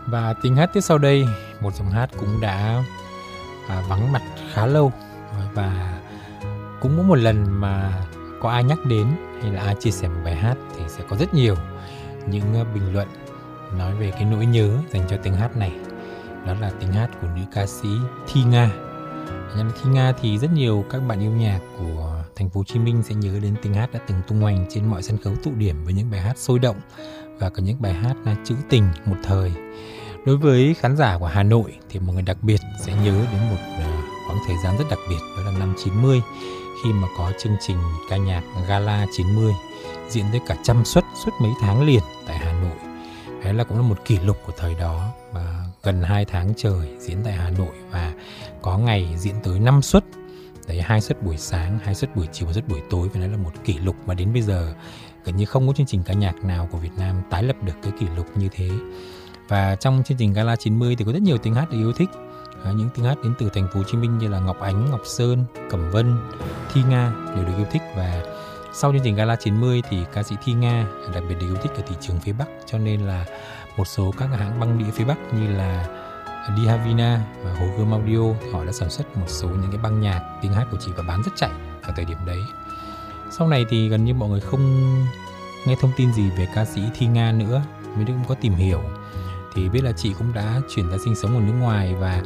Và tiếng hát tiếp sau đây, một dòng hát cũng đã vắng mặt khá lâu, và cũng có một lần mà có ai nhắc đến hay là ai chia sẻ một bài hát thì sẽ có rất nhiều những bình luận nói về cái nỗi nhớ dành cho tiếng hát này. Đó là tiếng hát của nữ ca sĩ Thi Nga. Thi Nga thì rất nhiều các bạn yêu nhạc của thành phố Hồ Chí Minh sẽ nhớ đến tiếng hát đã từng tung hoành trên mọi sân khấu tụ điểm với những bài hát sôi động và có những bài hát trữ tình một thời. Đối với khán giả của Hà Nội thì một người đặc biệt sẽ nhớ đến một khoảng thời gian rất đặc biệt, đó là năm 90, khi mà có chương trình ca nhạc Gala 90 diễn tới cả 100 suất suốt mấy tháng liền tại Hà Nội. Đấy là cũng là một kỷ lục của thời đó, và gần 2 tháng trời diễn tại Hà Nội, và có ngày diễn tới 5 suất. Đấy, 2 suất buổi sáng, 2 suất buổi chiều, 1 suất buổi tối, và đấy là một kỷ lục mà đến bây giờ gần như không có chương trình ca nhạc nào của Việt Nam tái lập được cái kỷ lục như thế. Và trong chương trình Gala 90 thì có rất nhiều tiếng hát được yêu thích. Những tiếng hát đến từ thành phố Hồ Chí Minh như là Ngọc Ánh, Ngọc Sơn, Cẩm Vân, Thi Nga đều được yêu thích. Và sau chương trình Gala 90 thì ca sĩ Thi Nga đặc biệt được yêu thích ở thị trường phía Bắc, cho nên là một số các hãng băng đĩa phía Bắc như là Đi Havina và Hồ Gươm Audio thì họ đã sản xuất một số những cái băng nhạc tiếng hát của chị và bán rất chạy ở thời điểm đấy. Sau này thì gần như mọi người không nghe thông tin gì về ca sĩ Thi Nga nữa. Mình cũng có tìm hiểu thì biết là chị cũng đã chuyển ra sinh sống ở nước ngoài, và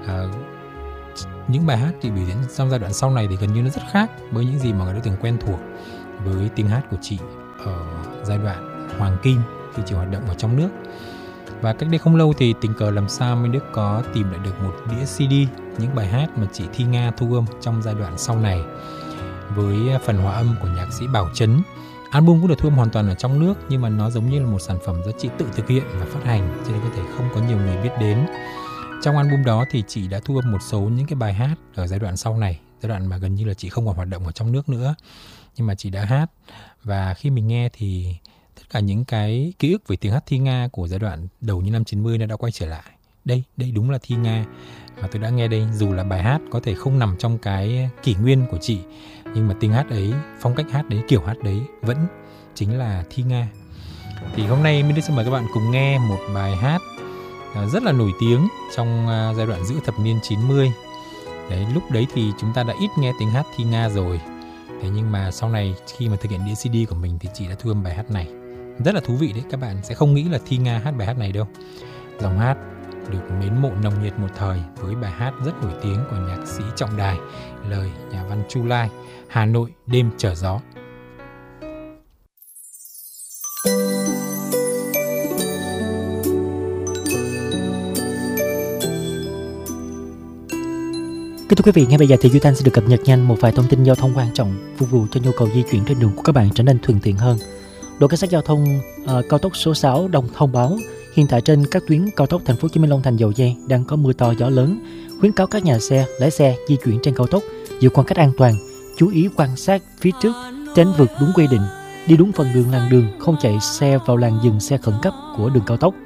những bài hát chị biểu diễn trong giai đoạn sau này thì gần như nó rất khác với những gì mà người đã từng quen thuộc với tiếng hát của chị ở giai đoạn hoàng kim khi chị hoạt động ở trong nước. Và cách đây không lâu thì tình cờ làm sao Minh Đức có tìm lại được một đĩa CD những bài hát mà chị Thi Nga thu âm trong giai đoạn sau này với phần hòa âm của nhạc sĩ Bảo Trấn. Album cũng được thu âm hoàn toàn ở trong nước, nhưng mà nó giống như là một sản phẩm do chị tự thực hiện và phát hành, cho nên có thể không có nhiều người biết đến. Trong album đó thì chị đã thu âm một số những cái bài hát ở giai đoạn sau này, giai đoạn mà gần như là chị không còn hoạt động ở trong nước nữa, nhưng mà chị đã hát. Và khi mình nghe thì tất cả những cái ký ức về tiếng hát Thi Nga của giai đoạn đầu như năm 90 nó đã quay trở lại. Đây đúng là Thi Nga mà tôi đã nghe đây, dù là bài hát có thể không nằm trong cái kỷ nguyên của chị, nhưng mà tiếng hát ấy, phong cách hát đấy, kiểu hát đấy vẫn chính là Thi Nga. Thì hôm nay mình sẽ mời các bạn cùng nghe một bài hát rất là nổi tiếng trong giai đoạn giữa thập niên 90. Đấy, lúc đấy thì chúng ta đã ít nghe tiếng hát Thi Nga rồi. Thế nhưng mà sau này khi mà thực hiện đĩa CD của mình thì chị đã thu âm bài hát này. Rất là thú vị đấy, các bạn sẽ không nghĩ là Thi Nga hát bài hát này đâu. Dòng hát được mến mộ nồng nhiệt một thời với bài hát rất nổi tiếng của nhạc sĩ Trọng Đài, lời nhà văn Chu Lai, Hà Nội đêm trở gió. Kính thưa quý vị, ngay bây giờ thì Duy Thanh sẽ được cập nhật nhanh một vài thông tin giao thông quan trọng phục vụ cho nhu cầu di chuyển trên đường của các bạn trở nên thuận tiện hơn. Đội cảnh sát giao thông cao tốc số 6 đồng thông báo hiện tại trên các tuyến cao tốc Thành phố Hồ Chí Minh Long Thành Dầu Giây đang có mưa to gió lớn, khuyến cáo các nhà xe, lái xe di chuyển trên cao tốc giữ khoảng cách an toàn, chú ý quan sát phía trước, tránh vượt đúng quy định, đi đúng phần đường làn đường, không chạy xe vào làn dừng xe khẩn cấp của đường cao tốc.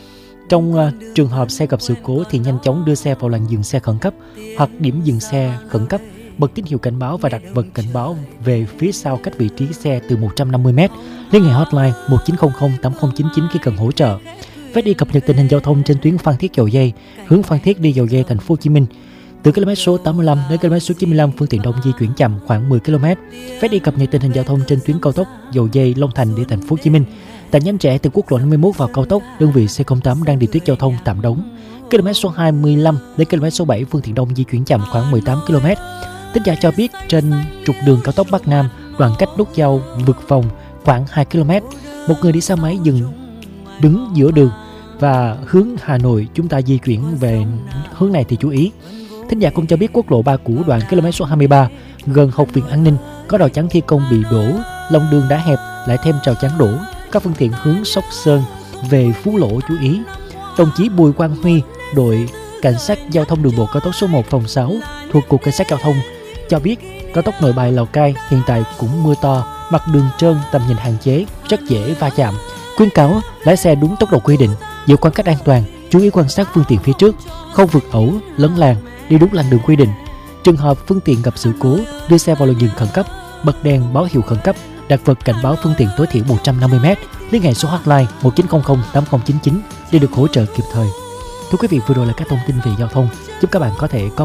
Trong trường hợp xe gặp sự cố thì nhanh chóng đưa xe vào làn dừng xe khẩn cấp hoặc điểm dừng xe khẩn cấp, bật tín hiệu cảnh báo và đặt vật cảnh báo về phía sau cách vị trí xe từ 150m. Liên hệ hotline 1900 8099 khi cần hỗ trợ. Vé đi cập nhật tình hình giao thông trên tuyến Phan Thiết Dầu Giây, hướng Phan Thiết đi Dầu Giây Thành phố Hồ Chí Minh. Từ km số 85 đến km số 95 phương tiện đông di chuyển chậm khoảng 10 km. Vé đi cập nhật tình hình giao thông trên tuyến cao tốc Dầu Giây Long Thành đi Thành phố Hồ Chí Minh. Tại Nhánh Trẻ từ quốc lộ 51 vào cao tốc, đơn vị C08 đang điều tiết giao thông tạm đóng. Km số 25 đến km số 7 phương tiện đông di chuyển chậm khoảng 18 km. Tin giả cho biết trên trục đường cao tốc Bắc Nam, đoạn cách nút giao Vực Vòng khoảng 2 km, một người đi xe máy đứng giữa đường và hướng Hà Nội chúng ta di chuyển về hướng này thì chú ý. Thính giả cũng cho biết quốc lộ 3 cũ đoạn km số 23 gần Học viện An ninh có rào chắn thi công bị đổ, lòng đường đã hẹp lại thêm rào chắn đổ. Các phương tiện hướng Sóc Sơn về Phú Lỗ chú ý. Đồng chí Bùi Quang Huy, đội cảnh sát giao thông đường bộ cao tốc số 1 phòng 6 thuộc cục cảnh sát giao thông cho biết cao tốc Nội Bài Lào Cai hiện tại cũng mưa to, mặt đường trơn, tầm nhìn hạn chế, rất dễ va chạm. Khuyến cáo lái xe đúng tốc độ quy định, giữ khoảng cách an toàn, chú ý quan sát phương tiện phía trước, không vượt ẩu, lấn làn, đi đúng làn đường quy định. Trường hợp phương tiện gặp sự cố, đưa xe vào làn dừng khẩn cấp, bật đèn báo hiệu khẩn cấp, đặt vật cảnh báo phương tiện tối thiểu 150m, liên hệ số hotline 1900 8099 để được hỗ trợ kịp thời. Thưa quý vị, vừa rồi là các thông tin về giao thông giúp các bạn có thể có